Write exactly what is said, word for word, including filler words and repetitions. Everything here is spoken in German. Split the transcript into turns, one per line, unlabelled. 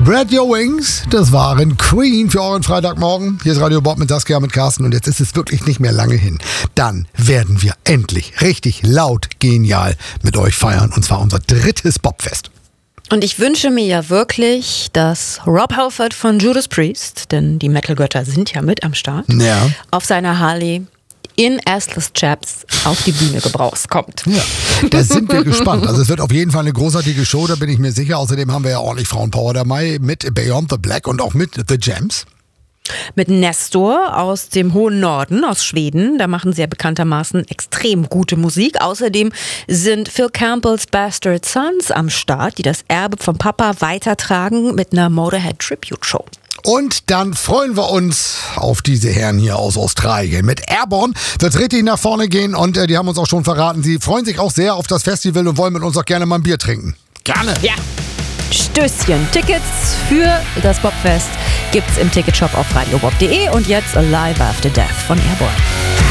Spread Your Wings, das waren Queen für euren Freitagmorgen. Hier ist Radio Bob mit Saskia, mit Carsten und jetzt ist es wirklich nicht mehr lange hin. Dann werden wir endlich richtig laut genial mit euch feiern und zwar unser drittes Bobfest.
Und ich wünsche mir ja wirklich, dass Rob Halford von Judas Priest, denn die Metal-Götter sind ja mit am Start,
Ja.
auf seiner Harley in Assless Chaps auf die Bühne gebrauchs kommt.
Ja, da sind wir gespannt. Also es wird auf jeden Fall eine großartige Show, da bin ich mir sicher. Außerdem haben wir ja ordentlich Frauenpower dabei mit Beyond the Black und auch mit The Gems.
Mit Nestor aus dem hohen Norden, aus Schweden. Da machen sie ja bekanntermaßen extrem gute Musik. Außerdem sind Phil Campbells Bastard Sons am Start, die das Erbe vom Papa weitertragen mit einer Motorhead Tribute Show.
Und dann freuen wir uns auf diese Herren hier aus Australien. Mit Airborne wird es richtig nach vorne gehen und äh, die haben uns auch schon verraten, sie freuen sich auch sehr auf das Festival und wollen mit uns auch gerne mal ein Bier trinken. Gerne.
Ja. Stößchen. Tickets für das Bobfest gibt's im Ticketshop auf radiobob punkt de und jetzt Alive After Death von Airborne.